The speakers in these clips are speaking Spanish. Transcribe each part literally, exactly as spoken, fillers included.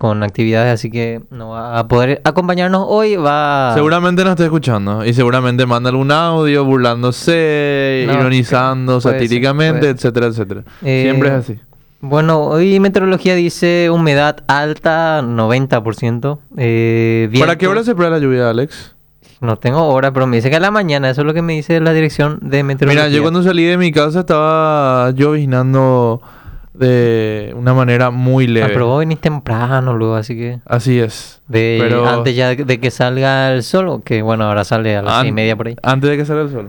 con actividades, así que no va a poder acompañarnos hoy. Va. Seguramente nos está escuchando y seguramente manda algún audio burlándose, No, ironizando puede ser, satíricamente, puede. etcétera, etcétera. Eh, Siempre es así. Bueno, hoy meteorología dice humedad alta, noventa por ciento. Eh, ¿Para qué hora vientos- se espera la lluvia, Alex? No tengo hora, pero me dice que a la mañana. Eso es lo que me dice la dirección de meteorología. Mira, yo cuando salí de mi casa estaba lloviznando de una manera muy Ah, leve. pero vos venís temprano luego, así que... Así es. De, Pero- Antes ya de que salga el sol, que bueno, ahora sale a las An- seis y media por ahí. Antes de que salga el sol.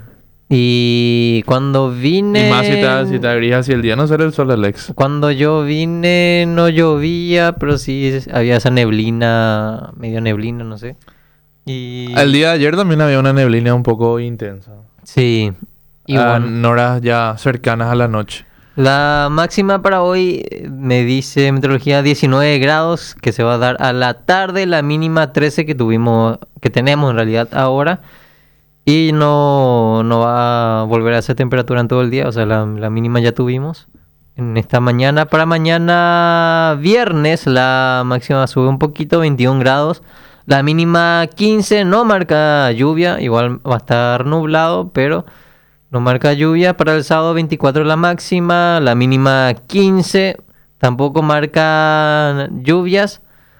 Y cuando vine... Y más si te, si te abrís hacia el día, no sale el sol, Alex. Cuando yo vine no llovía, pero sí es- había esa neblina, medio neblina, no sé. Y... El día de ayer también había una neblina un poco intensa. Sí. Y Ah, bueno, en horas ya cercanas a la noche. la máxima para hoy eh, me dice meteorología diecinueve grados, que se va a dar a la tarde, la mínima trece que tuvimos, que tenemos en realidad ahora. Y no, no va a volver a hacer temperatura en todo el día, o sea, la, la mínima ya tuvimos en esta mañana. Para mañana viernes la máxima sube un poquito, veintiún grados. La mínima quince, no marca lluvia, igual va a estar nublado, pero no marca lluvia. Para el sábado veinticuatro la máxima, la mínima quince, tampoco marca lluvias.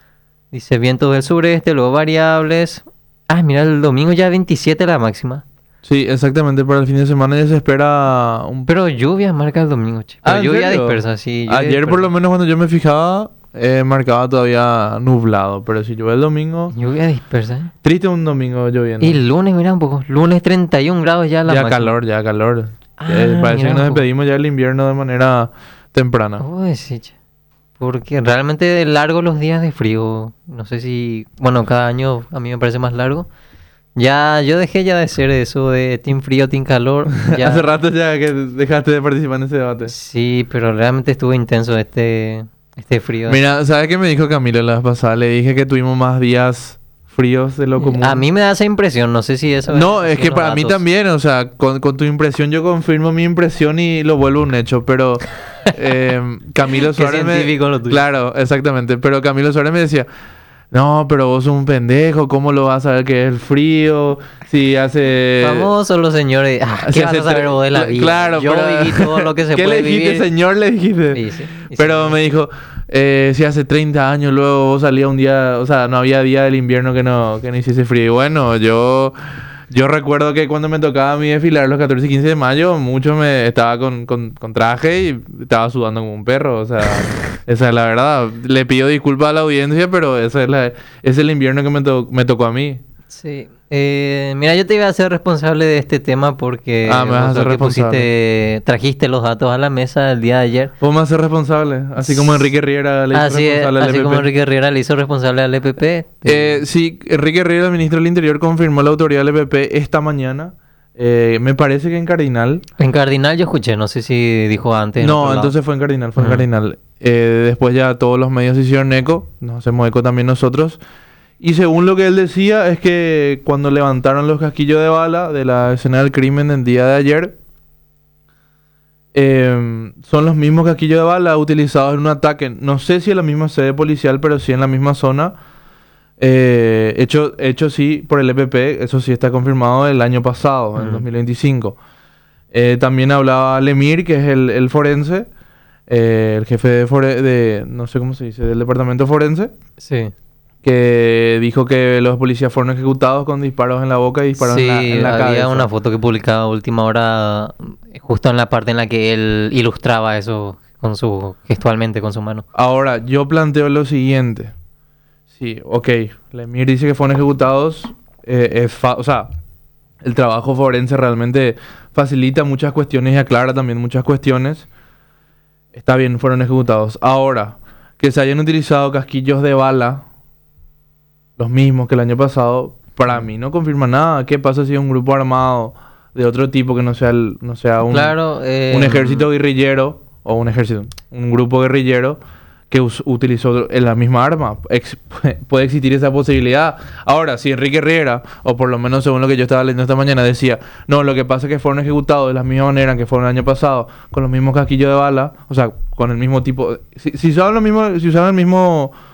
Dice vientos del sureste, luego variables. Ah, mira, el domingo ya veintisiete la máxima. Sí, exactamente. Para el fin de semana ya se espera un... Pero lluvia marca el domingo, che. Pero Ah, ¿en lluvia serio? dispersa, sí. lluvia Ayer por dispersa. lo menos cuando yo me fijaba, eh, marcaba todavía nublado. Pero si llueve el domingo... Lluvia dispersa, ¿eh? Triste un domingo lloviendo. Y el lunes, mira un poco. Lunes treinta y un grados ya la Ya máxima. calor, ya calor. Ah, Eh, parece mira que un nos poco. despedimos ya del invierno de manera temprana. Uy, sí, che. Porque realmente largo los días de frío. No sé si... Bueno, cada año a mí me parece más largo. Ya, yo dejé ya de ser eso de team frío, team calor. Ya... Hace rato ya que dejaste de participar en ese debate. Sí, pero realmente estuvo intenso este, este frío. Mira, ¿sabes qué me dijo Camilo la vez pasada? Le dije que tuvimos más días fríos de lo común. A mí me da esa impresión, no sé si eso... No, es así que los para mí datos. también, o sea, con, con tu impresión yo confirmo mi impresión y lo vuelvo un hecho, pero eh, Camilo Qué Suárez me... científico lo tuyo. Claro, exactamente, pero Camilo Suárez me decía, no, pero vos sos un pendejo, ¿cómo lo vas a saber que es el frío? Si hace... Famosos los señores. Ah, si ¿qué vas hace a saber tre- vos de la cl- vida? Claro, Yo pero- viví todo lo que se ¿Qué puede le dijiste, vivir. señor? Le dijiste. Sí, sí. Y Pero sí. me dijo, eh, si hace treinta años luego vos salía un día, o sea, no había día del invierno que no, que no hiciese frío. Y bueno, yo, yo recuerdo que cuando me tocaba a mí desfilar los catorce y quince de mayo, mucho me estaba con, con, con traje y estaba sudando como un perro. O sea, esa es la verdad. Le pido disculpas a la audiencia, pero esa es, la, es el invierno que me, to- me tocó a mí. Sí. Eh, mira, yo te iba a hacer responsable de este tema porque Ah, me vas a vos hacer sos que responsable. pusiste, trajiste los datos a la mesa el día de ayer. Vos me haces responsable, así como Enrique Riera le hizo Así, es, responsable al así E P P. como Enrique Riera le hizo responsable al E P P. Eh, sí, Enrique Riera, el ministro del Interior, confirmó la autoridad del E P P esta mañana. Eh, me parece que en Cardinal. En Cardinal yo escuché, no sé si dijo antes. en No, otro lado. entonces fue en Cardinal, fue en Ujú. Cardinal. Eh, después ya todos los medios se hicieron eco, nos hacemos eco también nosotros. Y según lo que él decía, es que cuando levantaron los casquillos de bala de la escena del crimen del día de ayer, eh, son los mismos casquillos de bala utilizados en un ataque. No sé si en la misma sede policial, pero sí en la misma zona. Eh, hecho, hecho sí por el E P P, eso sí está confirmado el año pasado, en Mm. dos mil veinticinco. Eh, también hablaba Lemir, que es el, el forense, eh, el jefe de, fore- de, no sé cómo se dice, del departamento forense, Sí. que dijo que los policías fueron ejecutados con disparos en la boca y disparos Sí, en la, en la había cabeza. una foto que publicaba a última hora, eh, justo en la parte en la que él ilustraba eso con su gestualmente con su mano. Ahora, yo planteo lo siguiente. Sí, ok, Lemir dice que fueron ejecutados, eh, es fa- o sea, el trabajo forense realmente facilita muchas cuestiones y aclara también muchas cuestiones. Está bien, fueron ejecutados. Ahora, que se hayan utilizado casquillos de bala, los mismos que el año pasado, para mí no confirma nada. ¿Qué pasa si es un grupo armado de otro tipo que no sea, el, no sea un, Claro, eh, un ejército guerrillero o un ejército, un grupo guerrillero que us- utilizó la misma arma? Ex- puede existir esa posibilidad. Ahora, si Enrique Riera, o por lo menos según lo que yo estaba leyendo esta mañana, decía, no, lo que pasa es que fueron ejecutados de la misma manera en que fueron el año pasado, con los mismos casquillos de bala, o sea, con el mismo tipo... Si, si usaban lo mismo, si usaban el mismo